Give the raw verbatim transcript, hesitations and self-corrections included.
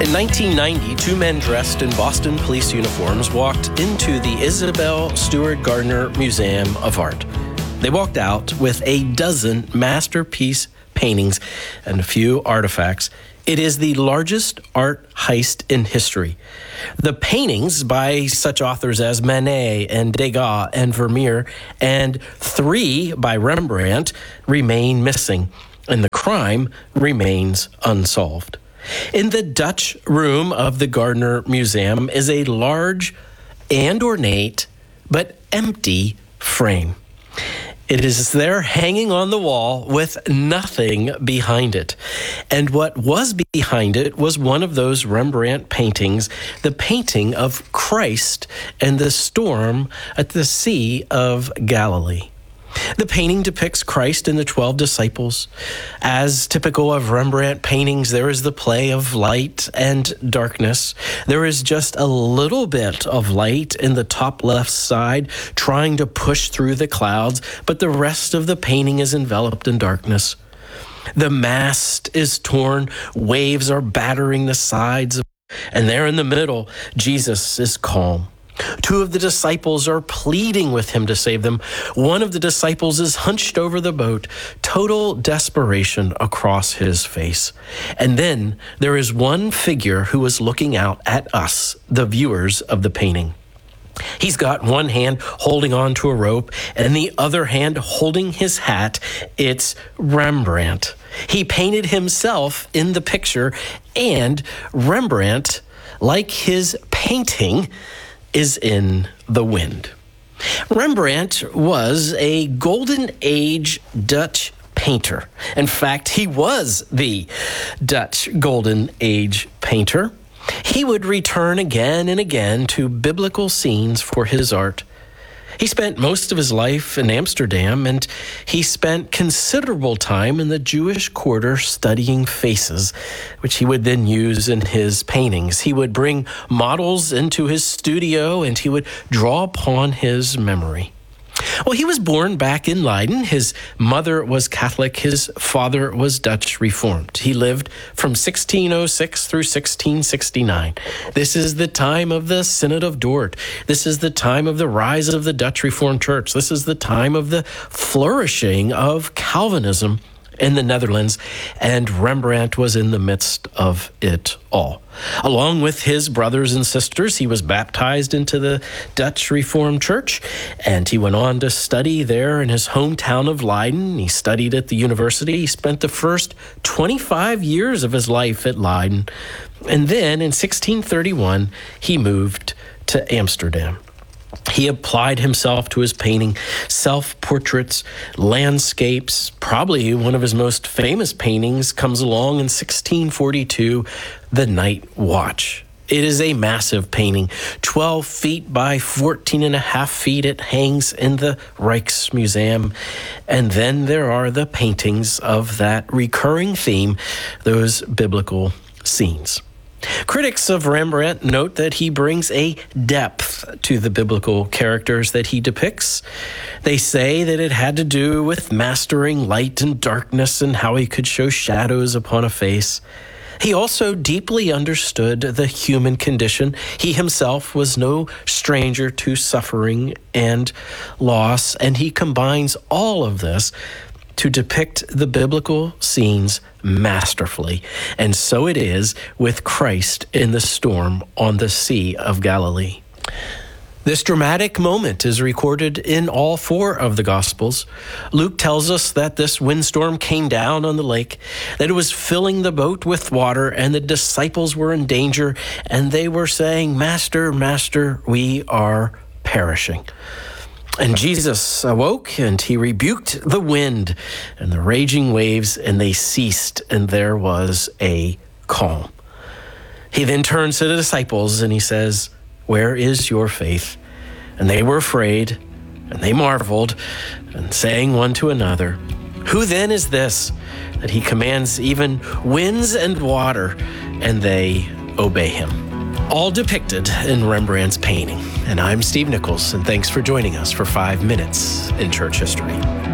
In nineteen ninety, two men dressed in Boston police uniforms walked into the Isabel Stewart Gardner Museum of Art. They walked out with a dozen masterpiece paintings and a few artifacts. It is the largest art heist in history. The paintings by such authors as Manet and Degas and Vermeer and three by Rembrandt remain missing, and the crime remains unsolved. In the Dutch room of the Gardner Museum is a large and ornate but empty frame. It is there hanging on the wall with nothing behind it. And what was behind it was one of those Rembrandt paintings, the painting of Christ and the storm at the Sea of Galilee. The painting depicts Christ and the twelve disciples. As typical of Rembrandt paintings, there is the play of light and darkness. There is just a little bit of light in the top left side trying to push through the clouds, but the rest of the painting is enveloped in darkness. The mast is torn, waves are battering the sides, and there in the middle, Jesus is calm. Two of the disciples are pleading with him to save them. One of the disciples is hunched over the boat, total desperation across his face. And then there is one figure who is looking out at us, the viewers of the painting. He's got one hand holding on to a rope and the other hand holding his hat. It's Rembrandt. He painted himself in the picture, and Rembrandt, like his painting, is in the wind. Rembrandt was a Golden Age Dutch painter. In fact, he was the Dutch Golden Age painter. He would return again and again to biblical scenes for his art. He spent most of his life in Amsterdam, and he spent considerable time in the Jewish quarter studying faces, which he would then use in his paintings. He would bring models into his studio, and he would draw upon his memory. Well, he was born back in Leiden. His mother was Catholic. His father was Dutch Reformed. He lived from sixteen oh six through sixteen sixty-nine. This is the time of the Synod of Dort. This is the time of the rise of the Dutch Reformed Church. This is the time of the flourishing of Calvinism in the Netherlands, and Rembrandt was in the midst of it all. Along with his brothers and sisters, he was baptized into the Dutch Reformed Church, and he went on to study there in his hometown of Leiden. He studied at the university. He spent the first twenty-five years of his life at Leiden, and then in sixteen thirty-one, he moved to Amsterdam. He applied himself to his painting, self-portraits, landscapes. Probably one of his most famous paintings comes along in sixteen forty-two, The Night Watch. It is a massive painting, twelve feet by fourteen and a half feet. It hangs in the Rijksmuseum. And then there are the paintings of that recurring theme, those biblical scenes. Critics of Rembrandt note that he brings a depth to the biblical characters that he depicts. They say that it had to do with mastering light and darkness and how he could show shadows upon a face. He also deeply understood the human condition. He himself was no stranger to suffering and loss, and he combines all of this to depict the biblical scenes masterfully. And so it is with Christ in the storm on the Sea of Galilee. This dramatic moment is recorded in all four of the Gospels. Luke tells us that this windstorm came down on the lake, that it was filling the boat with water, and the disciples were in danger, and they were saying, "Master, Master, we are perishing." And Jesus awoke, and he rebuked the wind and the raging waves, and they ceased, and there was a calm. He then turns to the disciples, and he says, "Where is your faith?" And they were afraid, and they marveled, and saying one to another, "Who then is this, that he commands even winds and water, and they obey him?" All depicted in Rembrandt's painting. And I'm Steve Nichols, and thanks for joining us for Five Minutes in Church History.